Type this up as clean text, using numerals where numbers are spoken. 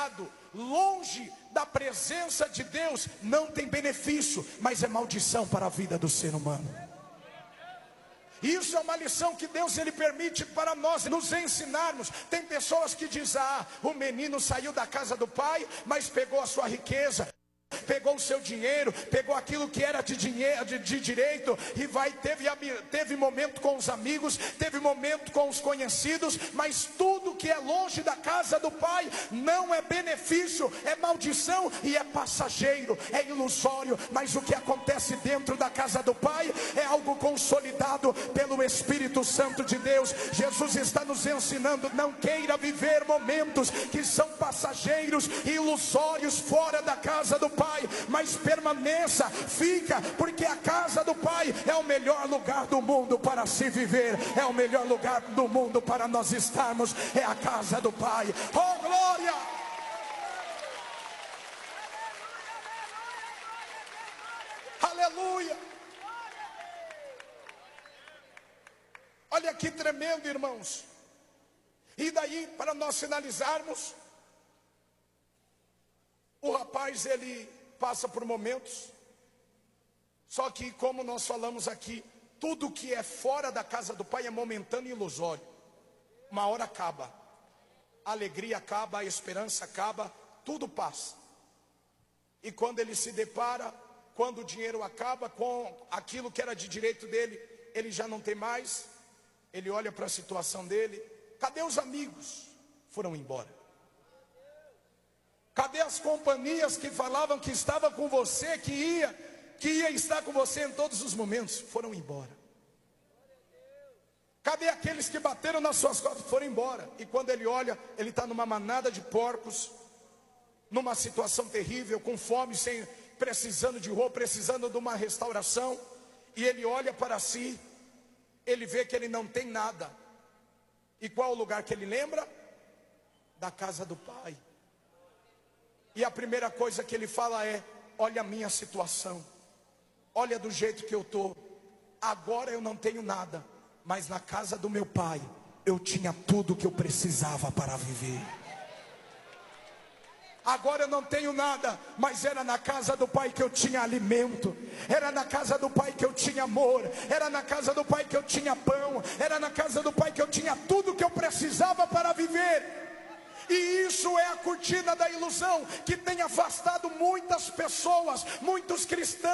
distanciado, longe da presença de Deus, não tem benefício, mas é maldição para a vida do ser humano. Isso é uma lição que Deus ele permite para nós nos ensinarmos. Tem pessoas que dizem: o menino saiu da casa do pai, mas pegou a sua riqueza, pegou o seu dinheiro, pegou aquilo que era de direito, e teve momento com os amigos, teve momento com os conhecidos, mas tudo que é longe da casa do pai não é benefício, é maldição e é passageiro, é ilusório. Mas o que acontece dentro da casa do pai é algo consolidado pelo Espírito Santo de Deus. Jesus está nos ensinando: não queira viver momentos que são passageiros e ilusórios fora da casa do pai, mas permaneça, fica, porque a casa do pai é o melhor lugar do mundo para se viver, é o melhor lugar do mundo para nós estarmos, é a casa do pai. Oh glória! Aleluia! Olha que tremendo, irmãos. E daí, para nós finalizarmos, o rapaz ele passa por momentos, só que como nós falamos aqui, tudo que é fora da casa do pai é momentâneo e ilusório. Uma hora acaba, a alegria acaba, a esperança acaba, tudo passa. E quando ele se depara, quando o dinheiro acaba, com aquilo que era de direito dele, ele já não tem mais. Ele olha para a situação dele: cadê os amigos? Foram embora. Cadê as companhias que falavam que estava com você, que ia estar com você em todos os momentos? Foram embora. Cadê aqueles que bateram nas suas costas? Foram embora. E quando ele olha, ele está numa manada de porcos, numa situação terrível, com fome, precisando de roupa, precisando de uma restauração. E ele olha para si, ele vê que ele não tem nada. E qual o lugar que ele lembra? Da casa do pai. E a primeira coisa que ele fala é: olha a minha situação, olha do jeito que eu estou. Agora eu não tenho nada, mas na casa do meu pai eu tinha tudo que eu precisava para viver. Agora eu não tenho nada, mas era na casa do pai que eu tinha alimento, era na casa do pai que eu tinha amor, era na casa do pai que eu tinha pão, era na casa do pai que eu tinha tudo que eu precisava para viver. E isso é a cortina da ilusão que tem afastado muitas pessoas, muitos cristãos